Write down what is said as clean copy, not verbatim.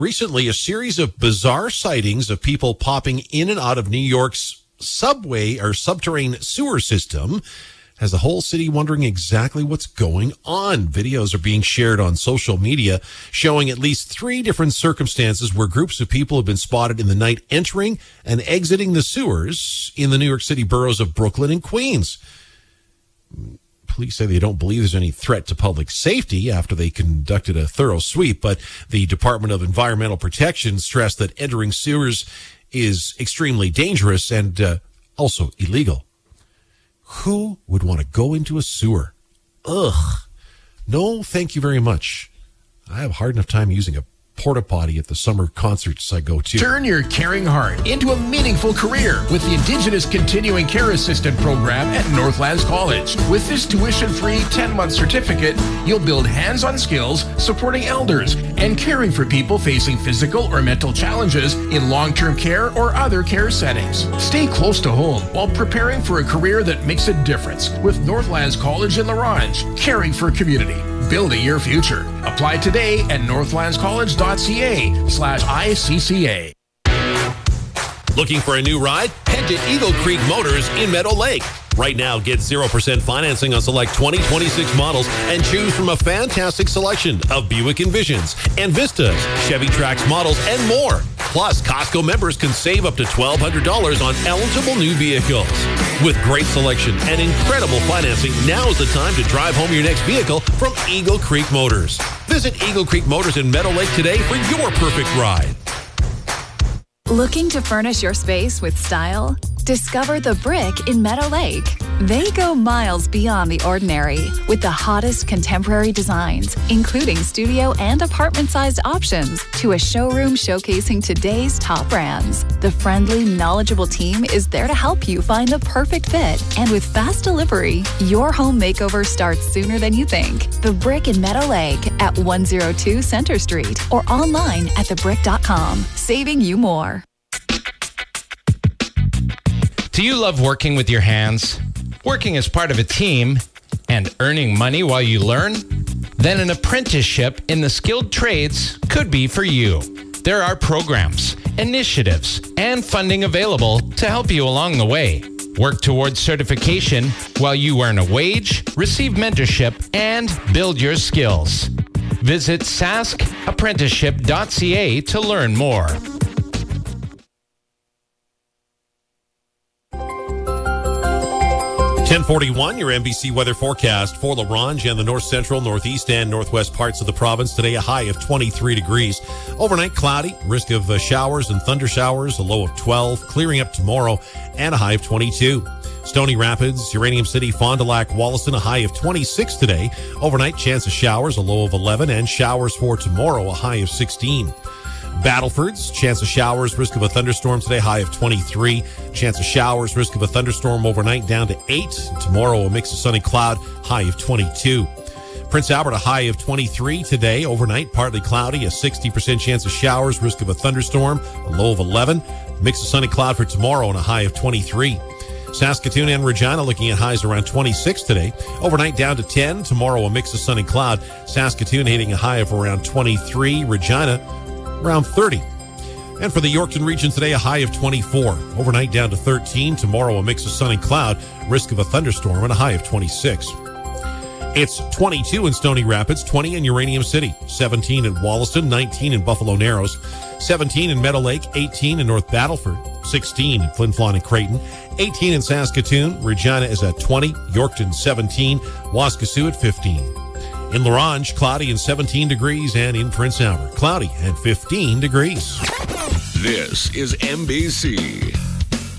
Recently, a series of bizarre sightings of people popping in and out of New York's subway or subterranean sewer system has the whole city wondering exactly what's going on. Videos are being shared on social media showing at least 3 different circumstances where groups of people have been spotted in the night entering and exiting the sewers in the New York City boroughs of Brooklyn and Queens. Police say they don't believe there's any threat to public safety after they conducted a thorough sweep, but the Department of Environmental Protection stressed that entering sewers is extremely dangerous and also illegal. Who would want to go into a sewer? Ugh. No, thank you very much. I have a hard enough time using a porta potty at the summer concerts I go to. Turn your caring heart into a meaningful career with the Indigenous Continuing Care Assistant program at Northlands College. With this tuition-free 10-month certificate, you'll build hands-on skills supporting elders and caring for people facing physical or mental challenges in long-term care or other care settings. Stay close to home while preparing for a career that makes a difference with Northlands College in La Ronge, caring for community, building your future. Apply today at northlandscollege.ca/ICCA. Looking for a new ride? Head to Eagle Creek Motors in Meadow Lake. Right now, get 0% financing on select 2026 models and choose from a fantastic selection of Buick Envisions, Envistas, Chevy Trax models, and more. Plus, Costco members can save up to $1,200 on eligible new vehicles. With great selection and incredible financing, now is the time to drive home your next vehicle from Eagle Creek Motors. Visit Eagle Creek Motors in Meadow Lake today for your perfect ride. Looking to furnish your space with style? Discover The Brick in Meadow Lake. They go miles beyond the ordinary with the hottest contemporary designs, including studio and apartment-sized options, to a showroom showcasing today's top brands. The friendly, knowledgeable team is there to help you find the perfect fit. And with fast delivery, your home makeover starts sooner than you think. The Brick in Meadow Lake at 102 Center Street or online at thebrick.com, saving you more. Do you love working with your hands? Working as part of a team and earning money while you learn? Then an apprenticeship in the skilled trades could be for you. There are programs, initiatives, and funding available to help you along the way. Work towards certification while you earn a wage, receive mentorship, and build your skills. Visit saskapprenticeship.ca to learn more. 1041, your NBC weather forecast for La Ronge and the north central, northeast, and northwest parts of the province. Today, a high of 23 degrees. Overnight, cloudy, risk of showers and thunder showers, a low of 12. Clearing up tomorrow, and a high of 22. Stony Rapids, Uranium City, Fond du Lac, Wollaston, a high of 26 today. Overnight, chance of showers, a low of 11, and showers for tomorrow, a high of 16. Battleford's, chance of showers, risk of a thunderstorm today, high of 23. Chance of showers, risk of a thunderstorm overnight down to 8. Tomorrow, a mix of sun and cloud, high of 22. Prince Albert, a high of 23 today. Overnight, partly cloudy, a 60% chance of showers, risk of a thunderstorm, a low of 11. Mix of sun and cloud for tomorrow and a high of 23. Saskatoon and Regina looking at highs around 26 today. Overnight down to 10. Tomorrow, a mix of sun and cloud. Saskatoon hitting a high of around 23. Regina around 30. And for the Yorkton region today, a high of 24. Overnight down to 13. Tomorrow, a mix of sun and cloud. Risk of a thunderstorm and a high of 26. It's 22 in Stony Rapids, 20 in Uranium City, 17 in Wollaston, 19 in Buffalo Narrows, 17 in Meadow Lake, 18 in North Battleford, 16 in Flin Flon and Creighton, 18 in Saskatoon. Regina is at 20, Yorkton 17, Waskesiu at 15. In La Ronge, cloudy and 17 degrees, and in Prince Albert, cloudy and 15 degrees. This is NBC.